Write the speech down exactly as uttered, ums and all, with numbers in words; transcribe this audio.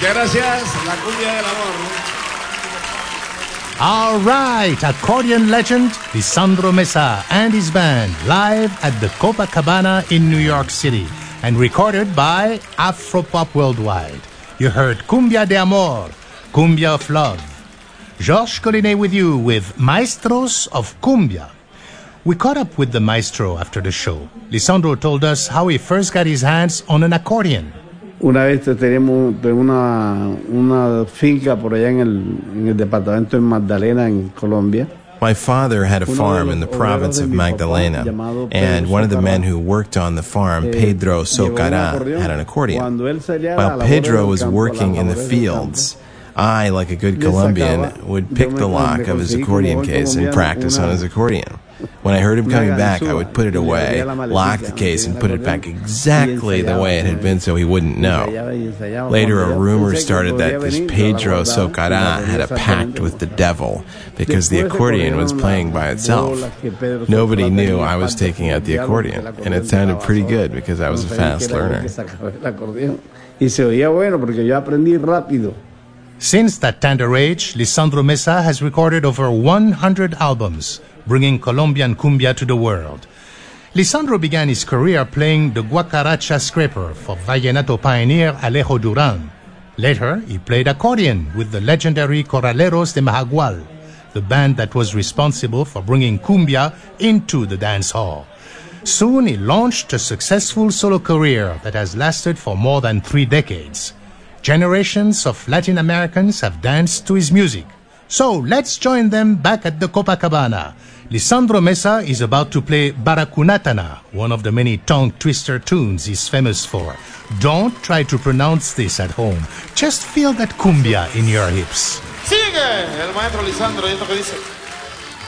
Muchas gracias, la cumbia del amor. All right, accordion legend Lisandro Mesa and his band live at the Copacabana in New York City and recorded by Afropop Worldwide. You heard Cumbia de Amor, Cumbia of Love. Georges Collinet with you with Maestros of Cumbia. We caught up with the maestro after the show. Lisandro told us how he first got his hands on an accordion. Una vez teníamos una, una finca por allá en el, en el departamento de Magdalena, en Colombia. My father had a farm in the province of Magdalena, and one of the men who worked on the farm, Pedro Socara, had an accordion. While Pedro was working in the fields, I, like a good Colombian, would pick the lock of his accordion case and practice on his accordion. When I heard him coming back, I would put it away, lock the case, and put it back exactly the way it had been so he wouldn't know. Later, a rumor started that this Pedro Socara had a pact with the devil because the accordion was playing by itself. Nobody knew I was taking out the accordion, and it sounded pretty good because I was a fast learner. Since that tender age, Lisandro Mesa has recorded over one hundred albums, bringing Colombian cumbia to the world. Lisandro began his career playing the guacaracha scraper for vallenato pioneer Alejo Duran. Later, he played accordion with the legendary Corraleros de Mahagual, the band that was responsible for bringing cumbia into the dance hall. Soon, he launched a successful solo career that has lasted for more than three decades. Generations of Latin Americans have danced to his music. So let's join them back at the Copacabana. Lisandro Mesa is about to play Baracunatana, one of the many tongue twister tunes he's famous for. Don't try to pronounce this at home. Just feel that cumbia in your hips. Sigue el maestro Lisandro y esto que dice.